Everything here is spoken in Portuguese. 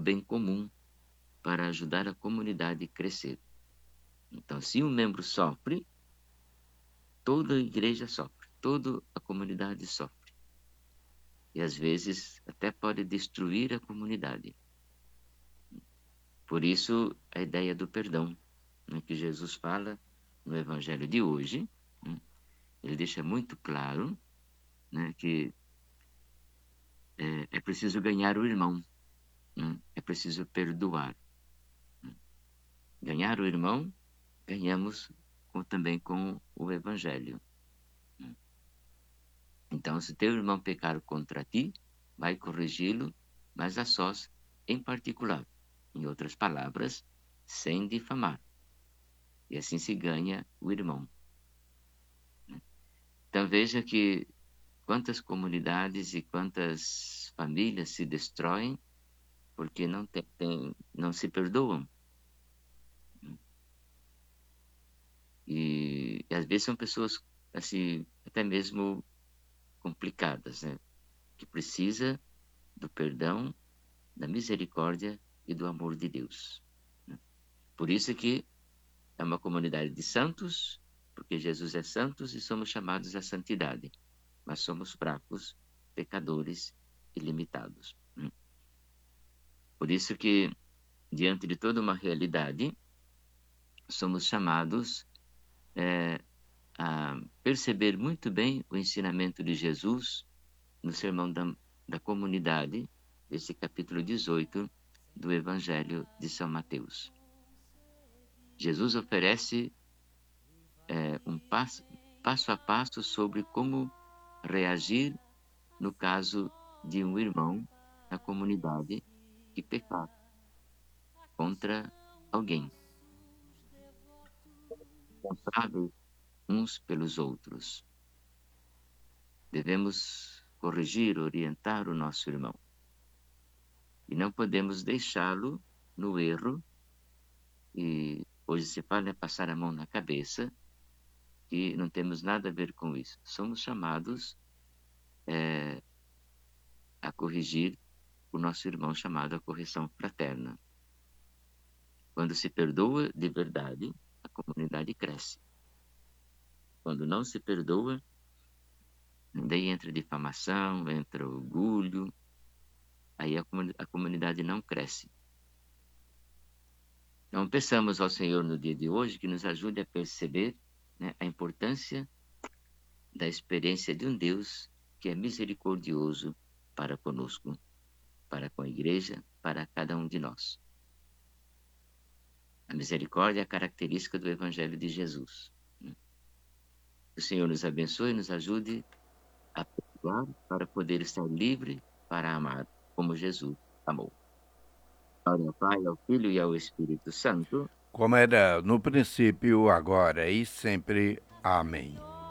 bem comum, para ajudar a comunidade a crescer. Então, se um membro sofre, toda a igreja sofre, toda a comunidade sofre. E às vezes até pode destruir a comunidade. Por isso, a ideia do perdão, né, que Jesus fala no Evangelho de hoje, né, ele deixa muito claro, né, que é preciso ganhar o irmão, né, é preciso perdoar. Ganhar o irmão, ganhamos também com o Evangelho. Então, se teu irmão pecar contra ti, vai corrigi-lo, mas a sós, em particular. Em outras palavras, sem difamar. E assim se ganha o irmão. Então veja que quantas comunidades e quantas famílias se destroem porque não se perdoam. E às vezes são pessoas assim, até mesmo complicadas, né? Que precisa do perdão, da misericórdia e do amor de Deus. Por isso que é uma comunidade de santos, porque Jesus é santos e somos chamados à santidade. Mas somos fracos, pecadores e limitados. Por isso que, diante de toda uma realidade, somos chamados a perceber muito bem o ensinamento de Jesus no Sermão da Comunidade, esse capítulo 18 do Evangelho de São Mateus. Jesus oferece um passo a passo sobre como reagir no caso de um irmão na comunidade que pecar contra alguém. Responsáveis uns pelos outros. Devemos corrigir, orientar o nosso irmão. E não podemos deixá-lo no erro, e hoje se fala em passar a mão na cabeça, que não temos nada a ver com isso. Somos chamados a corrigir o nosso irmão, chamado a correção fraterna. Quando se perdoa de verdade, a comunidade cresce. Quando não se perdoa, daí entra difamação, entra orgulho, aí a comunidade não cresce. Então, peçamos ao Senhor no dia de hoje que nos ajude a perceber, né, a importância da experiência de um Deus que é misericordioso para conosco, para com a igreja, para cada um de nós. A misericórdia é a característica do Evangelho de Jesus. Que o Senhor nos abençoe e nos ajude a perdoar para poder estar livre para amar como Jesus amou. Glória ao Pai, ao Filho e ao Espírito Santo. Como era no princípio, agora e sempre. Amém.